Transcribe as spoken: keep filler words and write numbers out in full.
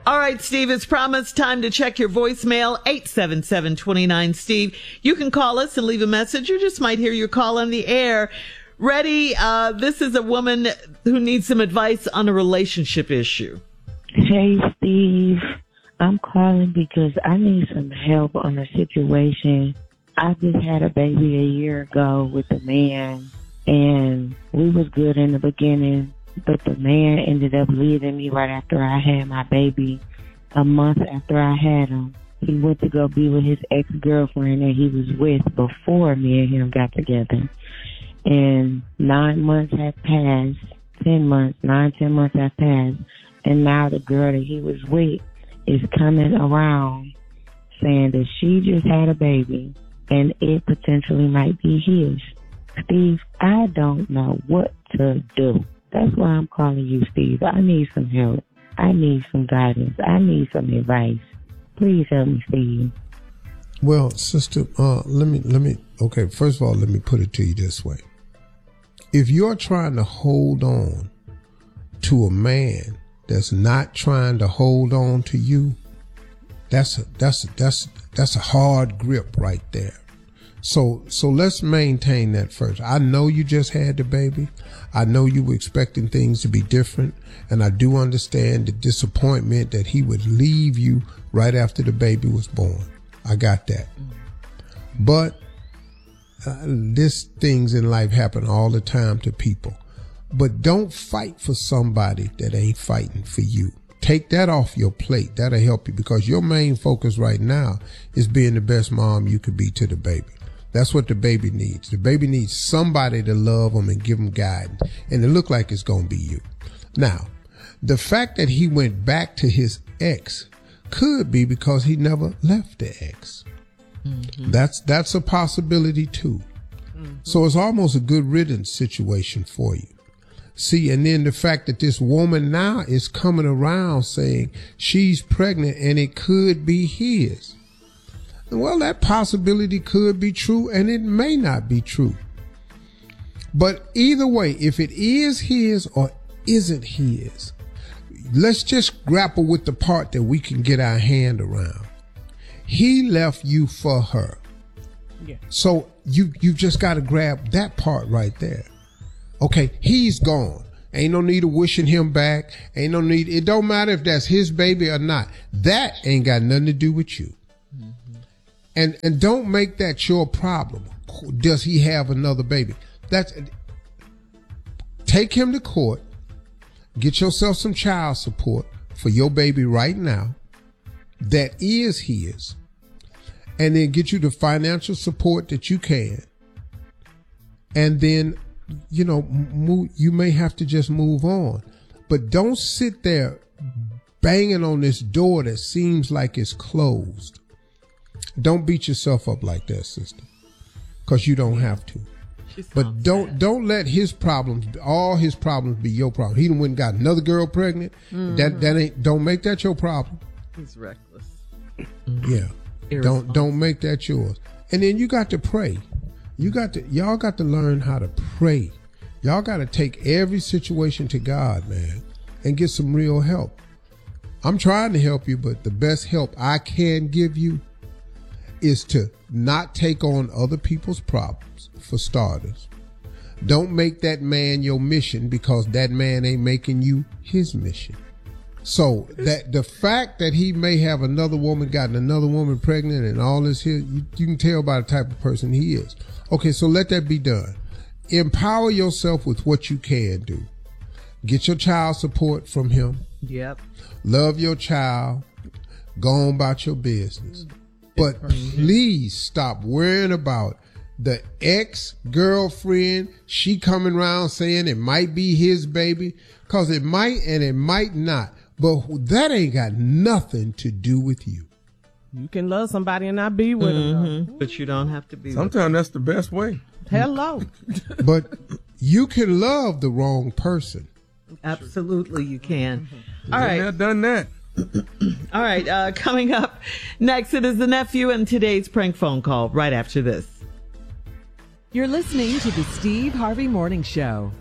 All right, Steve, it's promised time to check your voicemail, eight seven seven, two nine, Steve. You can call us and leave a message. You just might hear your call on the air. Ready? Uh, this is a woman who needs some advice on a relationship issue. Hey, Steve. I'm calling because I need some help on a situation. I just had a baby a year ago with a man, and we was good in the beginning. But the man ended up leaving me right after I had my baby. A month after I had him, he went to go be with his ex-girlfriend that he was with before me and him got together. And nine months had passed, ten months, nine, ten months had passed. And now the girl that he was with is coming around saying that she just had a baby and it potentially might be his. Steve, I don't know what to do. That's why I'm calling you, Steve. I need some help. I need some guidance. I need some advice. Please help me, Steve. Well, sister, uh, let me, let me, okay, first of all, let me put it to you this way. If you're trying to hold on to a man that's not trying to hold on to you, that's a, that's a, that's, that's a hard grip right there. So, so let's maintain that first. I know you just had the baby. I know you were expecting things to be different. And I do understand the disappointment that he would leave you right after the baby was born. I got that. But uh, this things in life happen all the time to people. But don't fight for somebody that ain't fighting for you. Take that off your plate. That'll help you, because your main focus right now is being the best mom you could be to the baby. That's what the baby needs. The baby needs somebody to love them and give them guidance. And it look like it's going to be you. Now, the fact that he went back to his ex could be because he never left the ex. Mm-hmm. That's, that's a possibility too. Mm-hmm. So it's almost a good riddance situation for you. See, and then the fact that this woman now is coming around saying she's pregnant and it could be his. Well, that possibility could be true and it may not be true. But either way, if it is his or isn't his, let's just grapple with the part that we can get our hand around. He left you for her. Yeah. So you, you just got to grab that part right there. Okay, he's gone. Ain't no need of wishing him back. Ain't no need. It don't matter if that's his baby or not. That ain't got nothing to do with you. And and don't make that your problem. Does he have another baby? That's take him to court. Get yourself some child support for your baby right now. That is his. And then get you the financial support that you can. And then, you know, move, you may have to just move on. But don't sit there banging on this door that seems like it's closed. Don't beat yourself up like that, sister, because you don't have to. But don't sad. don't let his problems, all his problems, be your problem. He done went and got another girl pregnant. Mm-hmm. That that ain't. Don't make that your problem. He's reckless. Yeah. Don't don't make that yours. And then you got to pray. You got to y'all got to learn how to pray. Y'all got to take every situation to God, man, and get some real help. I'm trying to help you, but the best help I can give you is to not take on other people's problems, for starters. Don't make that man your mission, because that man ain't making you his mission. So that the fact that he may have another woman, gotten another woman pregnant and all this here, you, you can tell by the type of person he is. Okay, so let that be done. Empower yourself with what you can do. Get your child support from him. Yep. Love your child. Go on about your business. But please stop worrying about the ex-girlfriend. She coming around saying it might be his baby, because it might and it might not. But that ain't got nothing to do with you. You can love somebody and not be with mm-hmm. them. But you don't have to be Sometimes with them. That's the best way. Hello. But you can love the wrong person. Absolutely you can. Mm-hmm. All right. I've done that. All right, uh, coming up next, it is the nephew and today's prank phone call right after this. You're listening to the Steve Harvey Morning Show.